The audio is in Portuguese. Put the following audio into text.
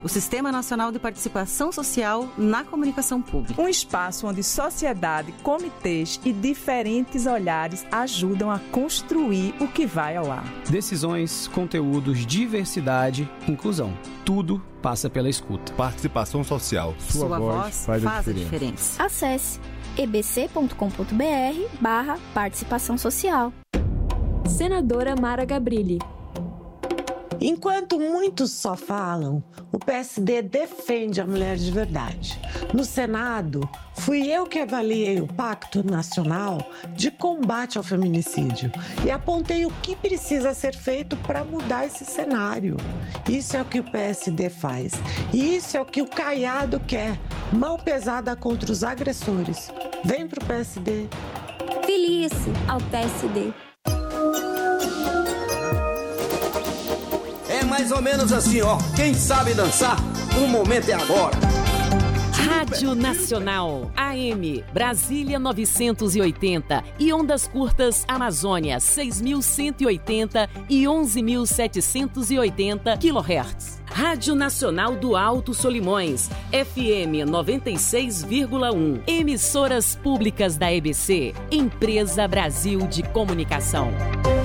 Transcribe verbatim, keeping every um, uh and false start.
O Sistema Nacional de Participação Social na Comunicação Pública. Um espaço onde sociedade, comitês e diferentes olhares ajudam a construir o que vai ao ar. Decisões, conteúdos, diversidade, inclusão. Tudo passa pela escuta. Participação social. Sua, Sua voz, voz faz, faz a, diferença. a diferença. Acesse e b c ponto com ponto b r barra participação social. Senadora Mara Gabrilli. Enquanto muitos só falam, o P S D defende a mulher de verdade. No Senado, fui eu que avaliei o Pacto Nacional de Combate ao Feminicídio e apontei o que precisa ser feito para mudar esse cenário. Isso é o que o P S D faz. E isso é o que o Caiado quer. Mão pesada contra os agressores. Vem pro P S D. Filie-se ao P S D. É mais ou menos assim, ó. Quem sabe dançar, o momento é agora. Rádio Nacional, A M, Brasília novecentos e oitenta e ondas curtas Amazônia seis mil cento e oitenta e onze mil setecentos e oitenta quilohertz. Rádio Nacional do Alto Solimões, F M noventa e seis vírgula um. Emissoras públicas da E B C, Empresa Brasil de Comunicação.